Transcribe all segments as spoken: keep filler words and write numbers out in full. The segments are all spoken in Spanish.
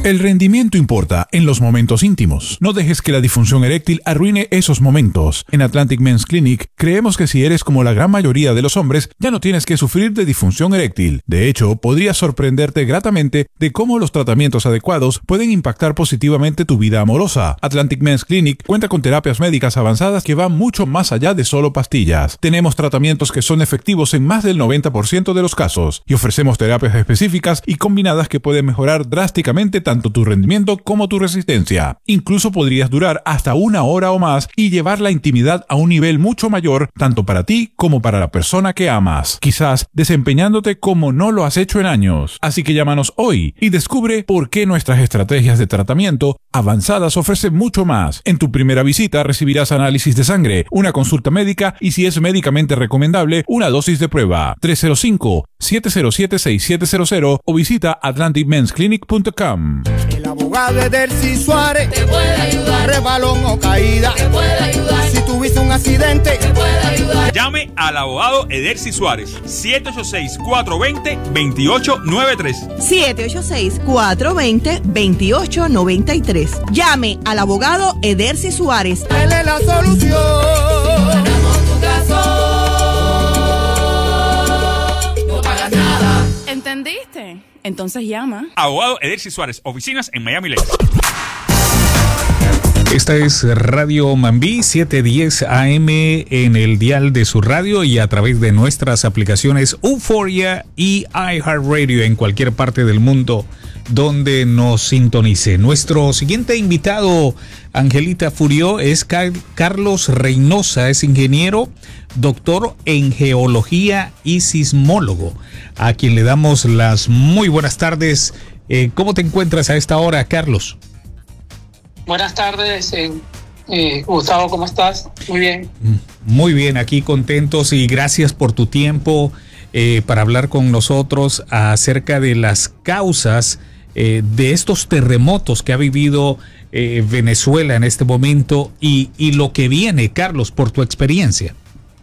El rendimiento importa en los momentos íntimos. No dejes que la disfunción eréctil arruine esos momentos. En Atlantic Men's Clinic creemos que si eres como la gran mayoría de los hombres, ya no tienes que sufrir de disfunción eréctil. De hecho, podrías sorprenderte gratamente de cómo los tratamientos adecuados pueden impactar positivamente tu vida amorosa. Atlantic Men's Clinic cuenta con terapias médicas avanzadas que van mucho más allá de solo pastillas. Tenemos tratamientos que son efectivos en más del noventa por ciento de los casos y ofrecemos terapias específicas y combinadas que pueden mejorar drásticamente tanto tanto tu rendimiento como tu resistencia. Incluso podrías durar hasta una hora o más y llevar la intimidad a un nivel mucho mayor, tanto para ti como para la persona que amas. Quizás desempeñándote como no lo has hecho en años. Así que llámanos hoy y descubre por qué nuestras estrategias de tratamiento avanzadas ofrecen mucho más. En tu primera visita recibirás análisis de sangre, una consulta médica y, si es médicamente recomendable, una dosis de prueba. tres cero cinco, siete cero siete, seis siete cero cero o visita atlantic mens clinic punto com. El abogado Edercy Suárez te puede ayudar. Rebalón o caída te puede ayudar. Si tuviste un accidente te puede ayudar. Llame al abogado Edercy Suárez. siete ocho seis, cuatro dos cero, dos ocho nueve tres. siete ocho seis, cuatro dos cero, dos ocho nueve tres. Llame al abogado Edercy Suárez. Él es la solución. Ganamos tu caso. No pagas nada. ¿Entendiste? Entonces llama. Abogado Edercy Suárez, oficinas en Miami Lakes. Esta es Radio Mambí, setecientos diez A M en el dial de su radio y a través de nuestras aplicaciones Euphoria y iHeartRadio en cualquier parte del mundo donde nos sintonice. Nuestro siguiente invitado, Angelita Furió, es Car- Carlos Reynosa, es ingeniero, doctor en geología y sismólogo, a quien le damos las muy buenas tardes. Eh, ¿Cómo te encuentras a esta hora, Carlos? Buenas tardes, eh, eh, Gustavo, ¿cómo estás? Muy bien. Muy bien, aquí contentos y gracias por tu tiempo eh, para hablar con nosotros acerca de las causas eh, de estos terremotos que ha vivido eh, Venezuela en este momento y, y lo que viene, Carlos, por tu experiencia.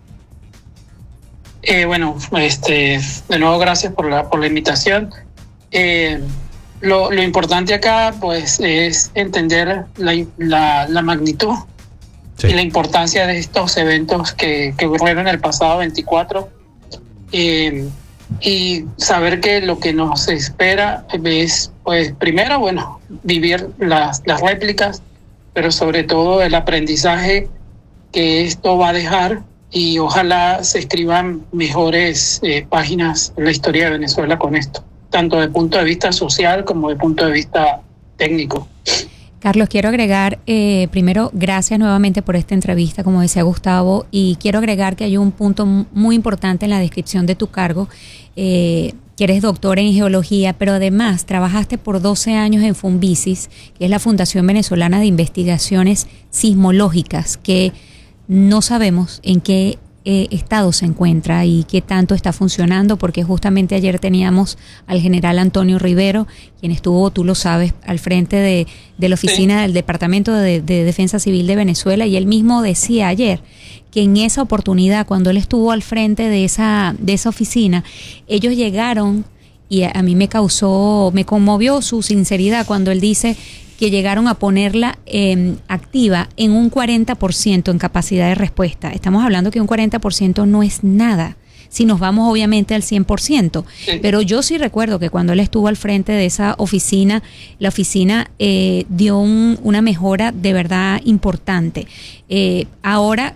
Eh, bueno, este, de nuevo gracias por la, por la invitación. Eh, Lo, lo importante acá, pues, es entender la, la, la magnitud sí. y la importancia de estos eventos que, que ocurrieron en el pasado veinticuatro eh, y saber que lo que nos espera es, pues, primero, bueno, vivir las, las réplicas, pero sobre todo el aprendizaje que esto va a dejar y ojalá se escriban mejores eh, páginas en la historia de Venezuela con esto, tanto desde el punto de vista social como desde el punto de vista técnico. Carlos, quiero agregar, eh, primero, gracias nuevamente por esta entrevista, como decía Gustavo, y quiero agregar que hay un punto muy importante en la descripción de tu cargo, eh, que eres doctor en geología, pero además trabajaste por doce años en Funvisis, que es la Fundación Venezolana de Investigaciones Sismológicas, que no sabemos en qué Eh, estado se encuentra y qué tanto está funcionando, porque justamente ayer teníamos al general Antonio Rivero, quien estuvo, tú lo sabes, al frente de, de la oficina sí. del Departamento de, de Defensa Civil de Venezuela, y él mismo decía ayer que en esa oportunidad, cuando él estuvo al frente de esa, de esa oficina, ellos llegaron, y a, a mí me causó, me conmovió su sinceridad cuando él dice que llegaron a ponerla eh, activa en un cuarenta por ciento en capacidad de respuesta. Estamos hablando que un cuarenta por ciento no es nada, si nos vamos obviamente al cien por ciento. Sí. Pero yo sí recuerdo que cuando él estuvo al frente de esa oficina, la oficina eh, dio un, una mejora de verdad importante. Eh, ahora,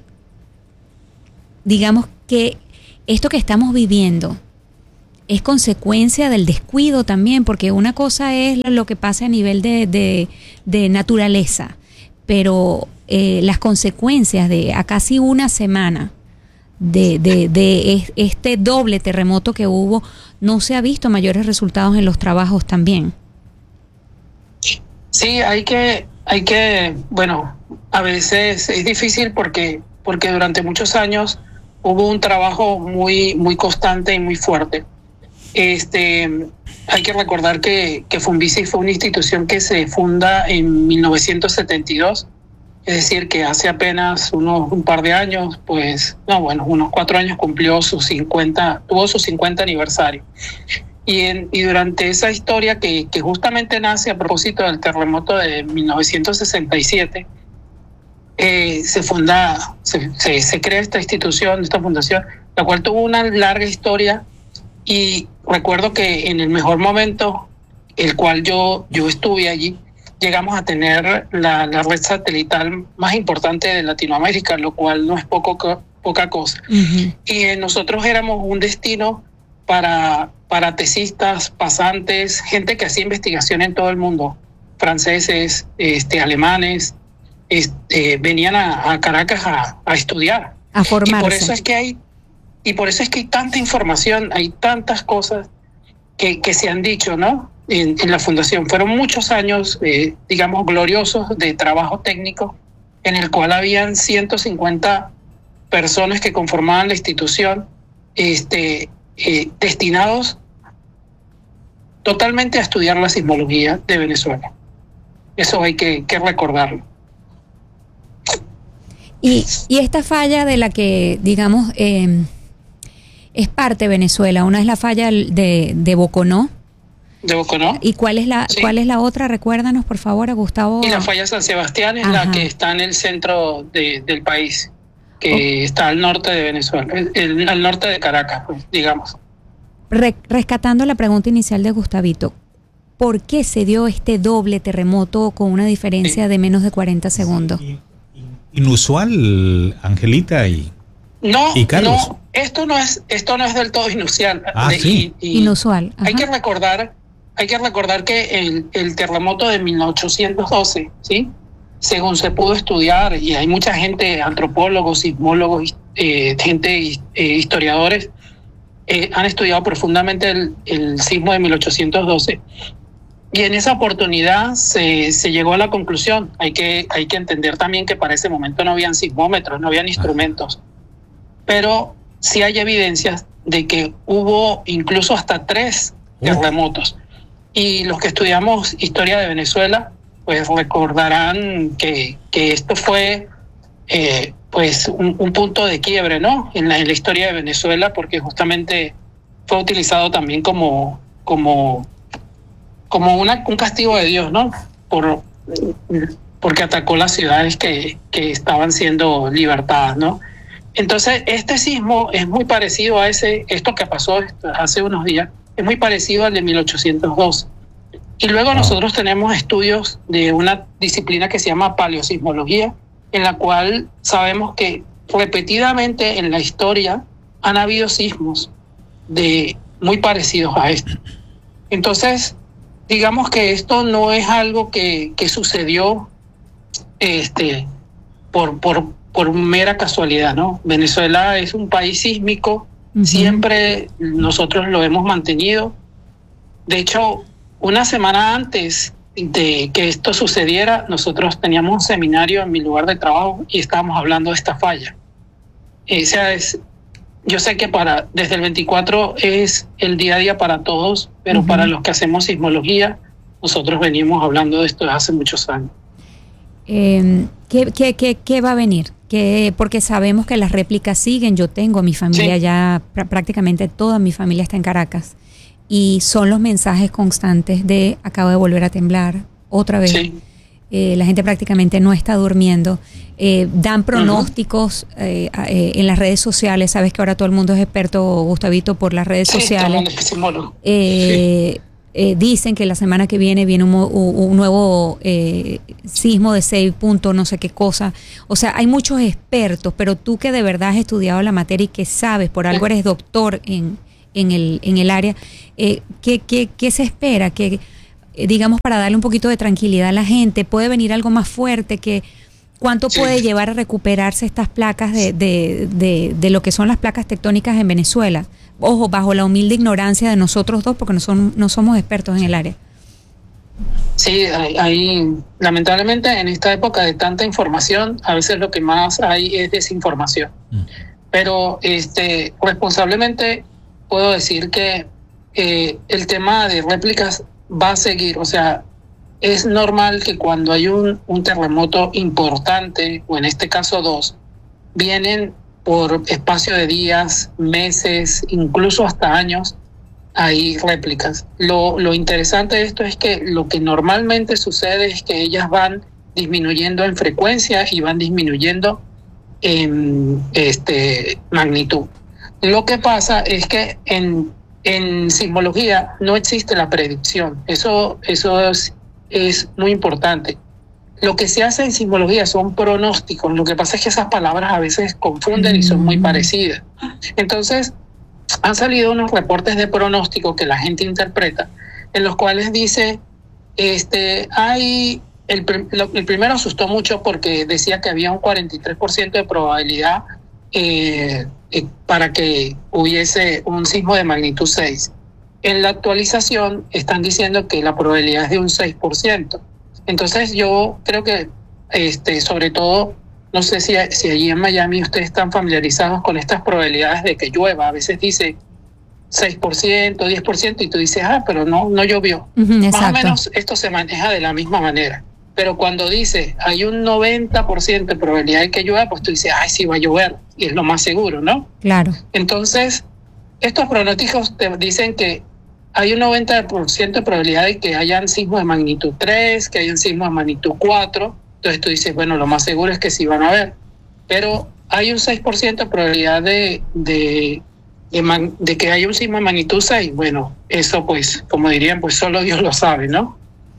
digamos que esto que estamos viviendo es consecuencia del descuido también, porque una cosa es lo que pasa a nivel de, de, de naturaleza, pero eh, las consecuencias de a casi una semana de, de, de este doble terremoto que hubo, no se ha visto mayores resultados en los trabajos también. Sí, hay que, hay que, bueno, a veces es difícil porque, porque durante muchos años hubo un trabajo muy, muy constante y muy fuerte. Este, hay que recordar que, que Funvisis fue una institución que se funda en mil novecientos setenta y dos, es decir, que hace apenas unos un par de años, pues, no, bueno, unos cuatro años cumplió su cincuenta, tuvo su cincuenta aniversario. Y, en, y durante esa historia que, que justamente nace a propósito del terremoto de mil novecientos sesenta y siete, eh, se funda, se, se, se crea esta institución, esta fundación, la cual tuvo una larga historia. Y recuerdo que en el mejor momento, el cual yo, yo estuve allí, llegamos a tener la, la red satelital más importante de Latinoamérica, lo cual no es poco, poca cosa. Uh-huh. Y eh, nosotros éramos un destino para, para tesistas, pasantes, gente que hacía investigación en todo el mundo, franceses, este, alemanes, este, venían a, a Caracas a, a estudiar. A formarse. Y por eso es que hay, y por eso es que hay tanta información, hay tantas cosas que, que se han dicho, ¿no? En, en la fundación. Fueron muchos años, eh, digamos, gloriosos de trabajo técnico, en el cual habían ciento cincuenta personas que conformaban la institución, este, eh, destinados totalmente a estudiar la sismología de Venezuela. Eso hay que, que recordarlo. Y, y esta falla de la que, digamos, eh, es parte de Venezuela, una es la falla de, de Boconó. De Boconó. ¿Y cuál es la, sí. cuál es la otra? Recuérdanos, por favor, a Gustavo. Y la falla San Sebastián es Ajá. la que está en el centro de, del país, que oh. está al norte de Venezuela, el, el, al norte de Caracas, pues, digamos. Re, rescatando la pregunta inicial de Gustavito, ¿por qué se dio este doble terremoto con una diferencia sí. de menos de cuarenta segundos? Sí. Inusual, Angelita y, no, y Carlos. No, esto no es, esto no es del todo inusual. Ah, de, sí. y, y Inusual. Ajá. Hay que recordar, hay que recordar que el, el terremoto de mil ochocientos doce, ¿sí? Según se pudo estudiar, y hay mucha gente, antropólogos, sismólogos, eh, gente, eh, historiadores, eh, han estudiado profundamente el, el sismo de mil ochocientos doce. Y en esa oportunidad se, se llegó a la conclusión, hay que, hay que entender también que para ese momento no habían sismómetros, no habían instrumentos, pero sí hay evidencias de que hubo incluso hasta tres terremotos. Y los que estudiamos historia de Venezuela, pues recordarán que, que esto fue eh, pues un, un punto de quiebre, ¿no? En la, en la historia de Venezuela, porque justamente fue utilizado también como... como como una, un castigo de Dios, ¿no? Por, porque atacó las ciudades que, que estaban siendo libertadas, ¿no? Entonces, este sismo es muy parecido a ese, esto que pasó hace unos días, es muy parecido al de mil ochocientos doce. Y luego nosotros tenemos estudios de una disciplina que se llama paleosismología, en la cual sabemos que repetidamente en la historia han habido sismos de, muy parecidos a este. Entonces, digamos que esto no es algo que, que sucedió este, por, por, por mera casualidad, ¿no? Venezuela es un país sísmico, uh-huh. siempre nosotros lo hemos mantenido. De hecho, una semana antes de que esto sucediera, nosotros teníamos un seminario en mi lugar de trabajo y estábamos hablando de esta falla. O sea, es... Yo sé que para desde el veinticuatro es el día a día para todos, pero uh-huh. para los que hacemos sismología, nosotros venimos hablando de esto desde hace muchos años. Eh, ¿qué, qué, qué, ¿Qué va a venir? ¿Qué, porque sabemos que las réplicas siguen. Yo tengo a mi familia sí. ya, pr- prácticamente toda mi familia está en Caracas. Y son los mensajes constantes de acabo de volver a temblar, otra vez. Sí. Eh, la gente prácticamente no está durmiendo. Eh, dan pronósticos uh-huh. eh, eh, en las redes sociales. Sabes que ahora todo el mundo es experto, Gustavito, por las redes sí, sociales. Eh, sí. eh, dicen que la semana que viene viene un, un nuevo eh, sismo de seis puntos, no sé qué cosa. O sea, hay muchos expertos, pero tú que de verdad has estudiado la materia y que sabes, por algo eres doctor en, en, el, en el área, eh, ¿qué, qué, qué se espera? Que digamos, para darle un poquito de tranquilidad a la gente, puede venir algo más fuerte, que cuánto sí. puede llevar a recuperarse estas placas de, de, de, de lo que son las placas tectónicas en Venezuela. Ojo, bajo la humilde ignorancia de nosotros dos, porque no, son, no somos expertos en el área. Sí, hay, hay, lamentablemente en esta época de tanta información, a veces lo que más hay es desinformación. Mm. Pero este, responsablemente puedo decir que eh, el tema de réplicas va a seguir, o sea, es normal que cuando hay un, un terremoto importante, o en este caso dos, vienen por espacio de días, meses, incluso hasta años, hay réplicas. Lo, lo interesante de esto es que lo que normalmente sucede es que ellas van disminuyendo en frecuencia y van disminuyendo en este, magnitud. Lo que pasa es que en, en sismología no existe la predicción. Eso, eso es, es muy importante. Lo que se hace en sismología son pronósticos. Lo que pasa es que esas palabras a veces confunden y son muy parecidas. Entonces, han salido unos reportes de pronóstico que la gente interpreta, en los cuales dice, este, hay, el, el primero asustó mucho porque decía que había un cuarenta y tres por ciento de probabilidad eh, eh, para que hubiese un sismo de magnitud seis. En la actualización están diciendo que la probabilidad es de un seis por ciento. Entonces yo creo que, este, sobre todo, no sé si, si allí en Miami ustedes están familiarizados con estas probabilidades de que llueva. A veces dice seis por ciento, diez por ciento y tú dices, ah, pero no, no llovió. Uh-huh, Más o menos esto se maneja de la misma manera. Pero cuando dice hay un noventa por ciento de probabilidad de que llueva, pues tú dices, ay, sí va a llover. Y es lo más seguro, ¿no? Claro. Entonces, estos pronósticos te dicen que hay un noventa por ciento de probabilidad de que hayan sismos de magnitud tres, que hayan sismos de magnitud cuatro. Entonces tú dices, bueno, lo más seguro es que sí van a haber. Pero hay un seis por ciento de probabilidad de, de, de, man, de que haya un sismo de magnitud seis. Bueno, eso pues, como dirían, pues solo Dios lo sabe, ¿no?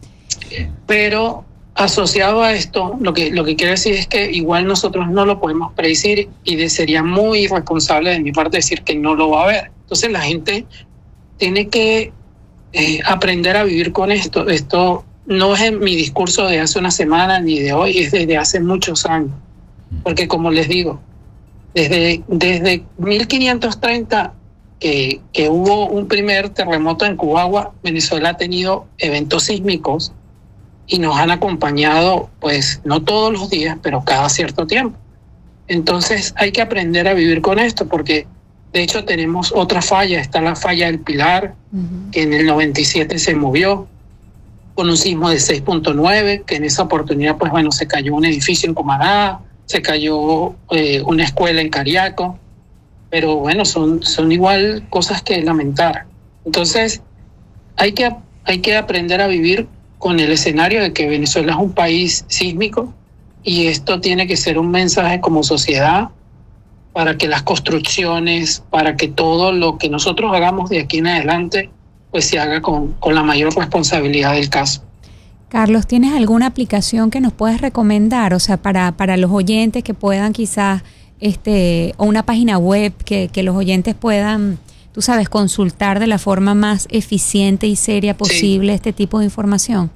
Pero asociado a esto, lo que, lo que quiero decir es que igual nosotros no lo podemos predecir y de, sería muy irresponsable de mi parte decir que no lo va a haber. Entonces la gente tiene que eh, aprender a vivir con esto. Esto no es en mi discurso de hace una semana ni de hoy, es desde hace muchos años. Porque como les digo, desde, desde mil quinientos treinta que, que hubo un primer terremoto en Cubagua, Venezuela ha tenido eventos sísmicos y nos han acompañado, pues no todos los días, pero cada cierto tiempo. Entonces hay que aprender a vivir con esto porque de hecho tenemos otra falla, está la falla del Pilar, uh-huh. que en el noventa y siete se movió con un sismo de seis punto nueve, que en esa oportunidad, pues bueno, se cayó un edificio en Cumaná, se cayó eh, una escuela en Cariaco, pero bueno, son, son igual cosas que lamentar. Entonces, hay que, hay que aprender a vivir con el escenario de que Venezuela es un país sísmico y esto tiene que ser un mensaje como sociedad para que las construcciones, para que todo lo que nosotros hagamos de aquí en adelante, pues se haga con, con la mayor responsabilidad del caso. Carlos, ¿tienes alguna aplicación que nos puedas recomendar? O sea, para, para los oyentes que puedan quizás, este, o una página web que, que los oyentes puedan, tú sabes, consultar de la forma más eficiente y seria posible sí. este tipo de información.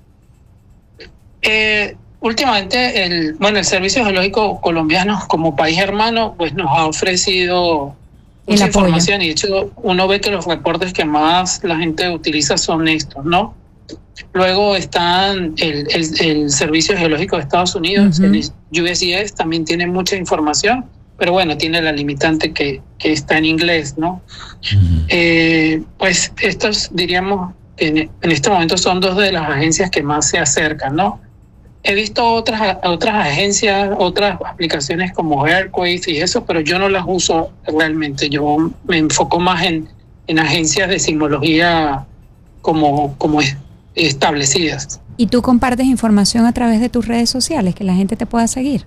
Eh, últimamente, el, bueno, el Servicio Geológico Colombiano como país hermano, pues nos ha ofrecido mucha información y de hecho uno ve que los reportes que más la gente utiliza son estos, ¿no? Luego están el, el, el Servicio Geológico de Estados Unidos, uh-huh. el U S G S también tiene mucha información, pero bueno, tiene la limitante que, que está en inglés, ¿no? Uh-huh. Eh, pues estos, diríamos, en, en este momento son dos de las agencias que más se acercan, ¿no? He visto otras otras agencias, otras aplicaciones como Earthquake y eso, pero yo no las uso realmente. Yo me enfoco más en, en agencias de sismología como, como establecidas. ¿Y tú compartes información a través de tus redes sociales que la gente te pueda seguir?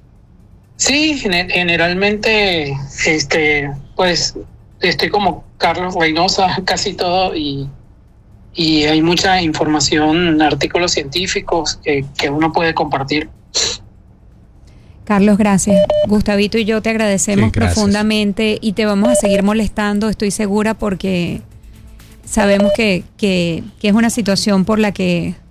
Sí, generalmente, este, pues estoy como Carlos Reynosa, casi todo, y y hay mucha información, artículos científicos que, que uno puede compartir. Carlos, gracias. Gustavito y yo te agradecemos sí, profundamente y te vamos a seguir molestando, estoy segura, porque sabemos que, que, que es una situación por la que